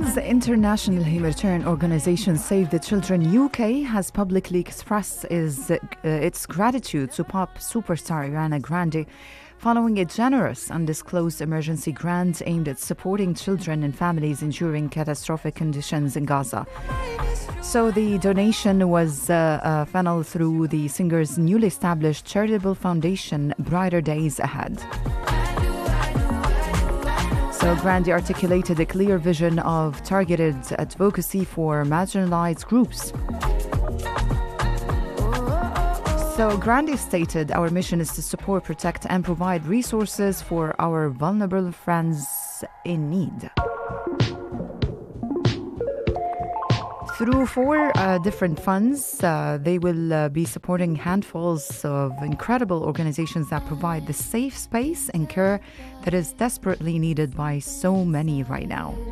UK's international humanitarian organisation Save the Children UK has publicly expressed its gratitude to pop superstar Ariana Grande following a generous undisclosed emergency grant aimed at supporting children and families enduring catastrophic conditions in Gaza. So the donation was funneled through the singer's newly established charitable foundation, Brighter Days Ahead. So Grande articulated a clear vision of targeted advocacy for marginalized groups. So Grande stated, "Our mission is to support, protect, and provide resources for our vulnerable friends in need." Through four different funds, they will be supporting handfuls of incredible organizations that provide the safe space and care that is desperately needed by so many right now.